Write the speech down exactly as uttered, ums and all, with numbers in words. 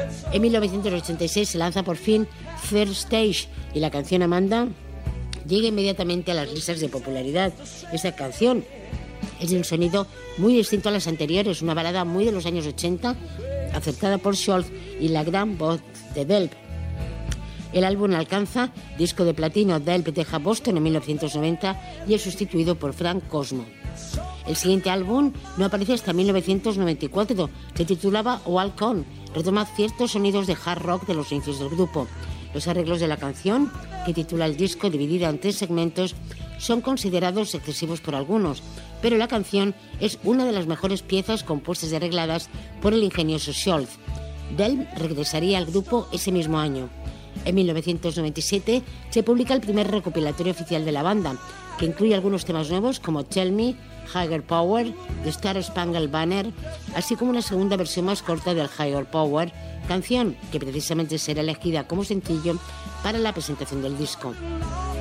En mil novecientos ochenta y seis se lanza por fin Third Stage y la canción Amanda llega inmediatamente a las listas de popularidad. Esta canción es de un sonido muy distinto a las anteriores, una balada muy de los años ochenta, aceptada por Scholz y la gran voz de Delp. El álbum alcanza disco de platino. Delp deja Boston en mil novecientos noventa y es sustituido por Frank Cosmo. El siguiente álbum no aparece hasta mil novecientos noventa y cuatro, se titulaba Walk On, retoma ciertos sonidos de hard rock de los inicios del grupo. Los arreglos de la canción, que titula el disco dividida en tres segmentos, son considerados excesivos por algunos, pero la canción es una de las mejores piezas compuestas y arregladas por el ingenioso Scholz. Delp regresaría al grupo ese mismo año. En mil novecientos noventa y siete se publica el primer recopilatorio oficial de la banda, que incluye algunos temas nuevos como Tell Me, Higher Power, The Star Spangled Banner, así como una segunda versión más corta del Higher Power, canción que precisamente será elegida como sencillo para la presentación del disco.